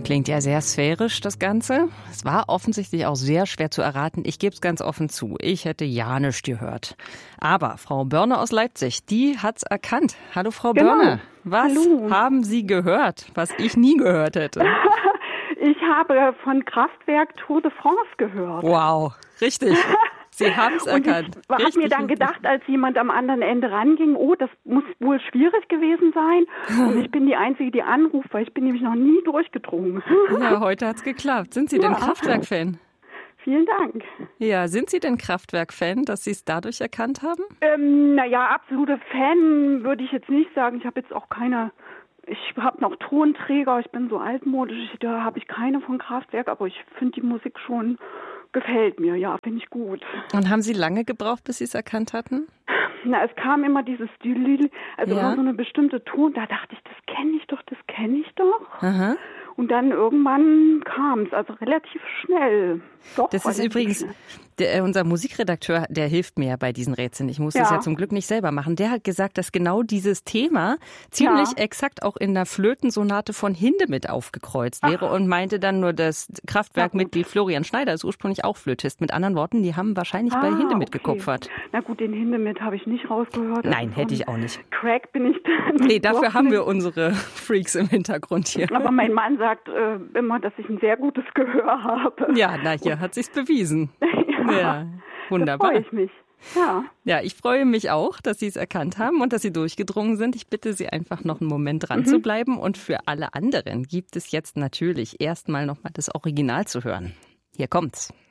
Klingt ja sehr sphärisch, das Ganze. Es war offensichtlich auch sehr schwer zu erraten. Ich gebe es ganz offen zu. Ich hätte ja nichts gehört. Aber Frau Börner aus Leipzig, die hat's erkannt. Hallo Frau Börner. Was haben Sie gehört, was ich nie gehört hätte? Ich habe von Kraftwerk Tour de France gehört. Wow, richtig. Sie haben es erkannt. Ich habe mir dann gedacht, als jemand am anderen Ende ranging, das muss wohl schwierig gewesen sein. Und ich bin die Einzige, die anruft, weil ich bin nämlich noch nie durchgedrungen. Ja, heute hat's geklappt. Sind Sie denn Kraftwerk-Fan? Vielen Dank. Ja, sind Sie denn Kraftwerk-Fan, dass Sie es dadurch erkannt haben? Absolute Fan würde ich jetzt nicht sagen. Ich habe jetzt auch keine... Ich habe noch Tonträger, ich bin so altmodisch, da habe ich keine von Kraftwerk, aber ich finde die Musik schon, gefällt mir, ja, finde ich gut. Und haben Sie lange gebraucht, bis Sie es erkannt hatten? Es kam immer dieses immer so eine bestimmte Ton, da dachte ich, das kenne ich doch. Aha. Und dann irgendwann kam es, also relativ schnell. Doch, das ist übrigens, unser Musikredakteur, der hilft mir ja bei diesen Rätseln. Ich muss das ja zum Glück nicht selber machen. Der hat gesagt, dass genau dieses Thema ziemlich exakt auch in der Flötensonate von Hindemith aufgekreuzt wäre und meinte dann nur, das Kraftwerkmitglied Florian Schneider ist ursprünglich auch Flötist. Mit anderen Worten, die haben wahrscheinlich bei Hindemith gekupfert. Na gut, den Hindemith habe ich nicht rausgehört. Nein, hätte ich auch nicht. Crack bin ich dann. Nee, dafür haben wir unsere Freaks im Hintergrund hier. Aber mein Mann sagt immer, dass ich ein sehr gutes Gehör habe. Ja, na, hier hat sich's bewiesen. Ja, wunderbar. Da freue ich mich. Ja, ich freue mich auch, dass Sie es erkannt haben und dass Sie durchgedrungen sind. Ich bitte Sie einfach noch einen Moment dran zu bleiben. Und für alle anderen gibt es jetzt natürlich erstmal nochmal das Original zu hören. Hier kommt's.